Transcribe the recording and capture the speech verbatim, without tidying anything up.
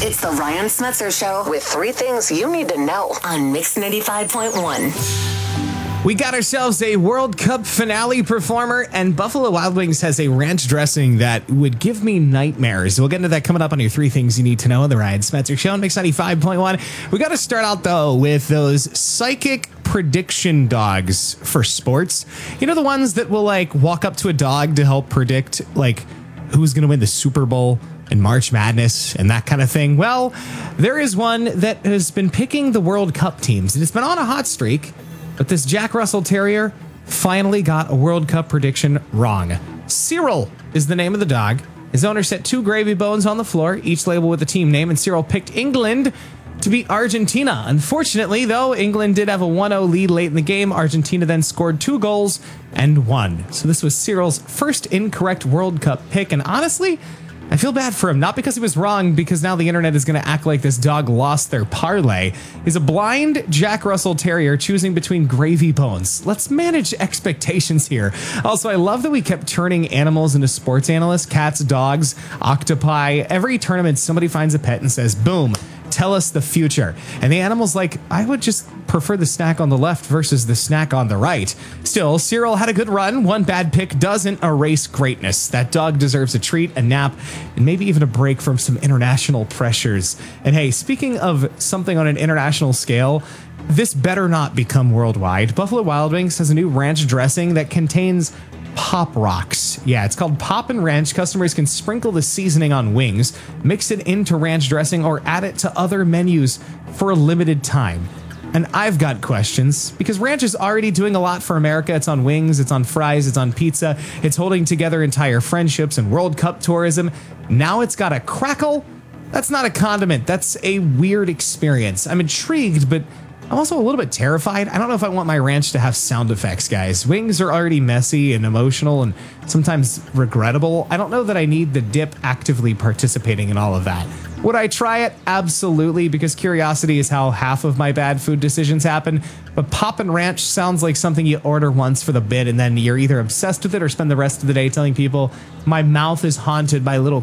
It's the Ryan Smetzer Show with three things you need to know on Mix ninety-five point one. We got ourselves a World Cup finale performer, and Buffalo Wild Wings has a ranch dressing that would give me nightmares. We'll get into that coming up on your three things you need to know on the Ryan Smetzer Show on Mix ninety-five point one. We got to start out, though, with those psychic prediction dogs for sports. You know, the ones that will, like, walk up to a dog to help predict, like, who's going to win the Super Bowl and March Madness and that kind of thing. Well, there is one that has been picking the World Cup teams, and it's been on a hot streak. But this Jack Russell Terrier finally got a World Cup prediction wrong. Cyril is the name of the dog. His owner set two gravy bones on the floor, each labeled with a team name, and Cyril picked England to beat Argentina. Unfortunately, though, England did have a one oh lead late in the game. Argentina then scored two goals and won. So this was Cyril's first incorrect World Cup pick, and honestly, I feel bad for him, not because he was wrong, because now the internet is going to act like this dog lost their parlay. He's a blind Jack Russell Terrier choosing between gravy bones. Let's manage expectations here. Also, I love that we kept turning animals into sports analysts. Cats, dogs, octopi. Every tournament, somebody finds a pet and says, boom, tell us the future. And the animal's like, I would just prefer the snack on the left versus the snack on the right. Still, Cyril had a good run. One bad pick doesn't erase greatness. That dog deserves a treat, a nap, and maybe even a break from some international pressures. And hey, speaking of something on an international scale, this better not become worldwide. Buffalo Wild Wings has a new ranch dressing that contains Pop Rocks. Yeah, it's called Pop and Ranch. Customers can sprinkle the seasoning on wings, mix it into ranch dressing, or add it to other menus for a limited time. And I've got questions, because ranch is already doing a lot for America. It's on wings, it's on fries, it's on pizza. It's holding together entire friendships and World Cup tourism. Now it's got a crackle? That's not a condiment. That's a weird experience. I'm intrigued, but I'm also a little bit terrified. I don't know if I want my ranch to have sound effects, guys. Wings are already messy and emotional and sometimes regrettable. I don't know that I need the dip actively participating in all of that. Would I try it? Absolutely, because curiosity is how half of my bad food decisions happen. But Pop and Ranch sounds like something you order once for the bit, and then you're either obsessed with it or spend the rest of the day telling people, my mouth is haunted by little